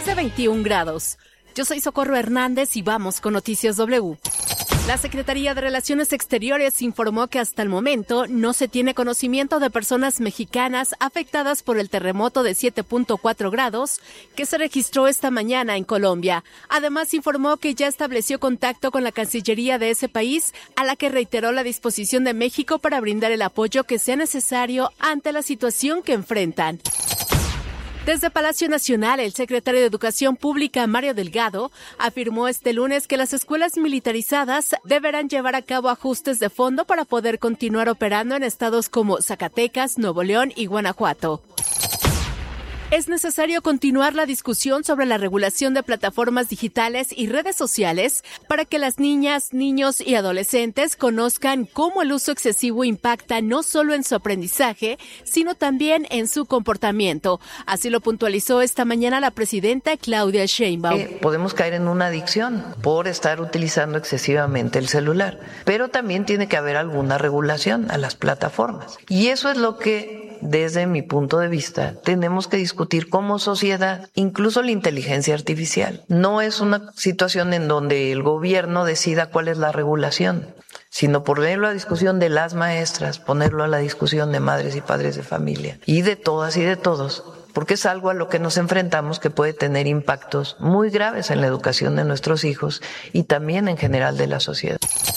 de 21 grados. Yo soy Socorro Hernández y vamos con Noticias W. La Secretaría de Relaciones Exteriores informó que hasta el momento no se tiene conocimiento de personas mexicanas afectadas por el terremoto de 7.4 grados que se registró esta mañana en Colombia. Además, informó que ya estableció contacto con la Cancillería de ese país, a la que reiteró la disposición de México para brindar el apoyo que sea necesario ante la situación que enfrentan. Desde Palacio Nacional, el secretario de Educación Pública, Mario Delgado, afirmó este lunes que las escuelas militarizadas deberán llevar a cabo ajustes de fondo para poder continuar operando en estados como Zacatecas, Nuevo León y Guanajuato. Es necesario continuar la discusión sobre la regulación de plataformas digitales y redes sociales para que las niñas, niños y adolescentes conozcan cómo el uso excesivo impacta no solo en su aprendizaje, sino también en su comportamiento. Así lo puntualizó esta mañana la presidenta Claudia Sheinbaum. Podemos caer en una adicción por estar utilizando excesivamente el celular, pero también tiene que haber alguna regulación a las plataformas. Y eso es lo que, desde mi punto de vista, tenemos que discutir como sociedad, incluso la inteligencia artificial. No es una situación en donde el gobierno decida cuál es la regulación, sino ponerlo a discusión de las maestras, ponerlo a la discusión de madres y padres de familia, y de todas y de todos, porque es algo a lo que nos enfrentamos que puede tener impactos muy graves en la educación de nuestros hijos y también en general de la sociedad.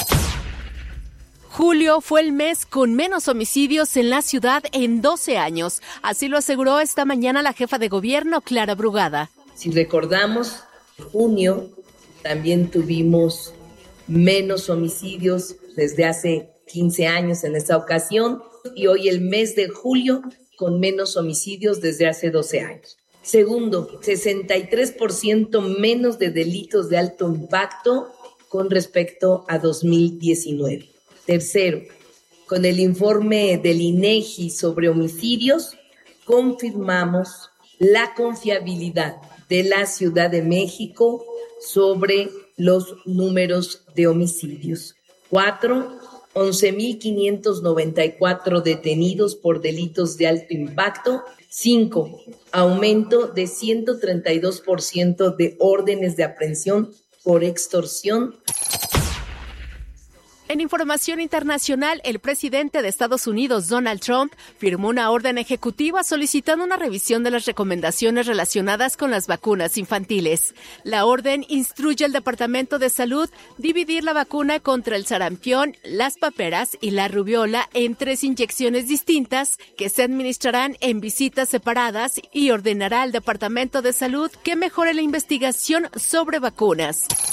Julio fue el mes con menos homicidios en la ciudad en 12 años. Así lo aseguró esta mañana la jefa de gobierno, Clara Brugada. Si recordamos, en junio también tuvimos menos homicidios desde hace 15 años en esta ocasión y hoy el mes de julio con menos homicidios desde hace 12 años. Segundo, 63% menos de delitos de alto impacto con respecto a 2019. Tercero, con el informe del INEGI sobre homicidios, confirmamos la confiabilidad de la Ciudad de México sobre los números de homicidios. 4, 11,594 detenidos por delitos de alto impacto. 5, aumento de 132% de órdenes de aprehensión por extorsión. En información internacional, el presidente de Estados Unidos, Donald Trump, firmó una orden ejecutiva solicitando una revisión de las recomendaciones relacionadas con las vacunas infantiles. La orden instruye al Departamento de Salud dividir la vacuna contra el sarampión, las paperas y la rubiola en 3 inyecciones distintas que se administrarán en visitas separadas y ordenará al Departamento de Salud que mejore la investigación sobre vacunas.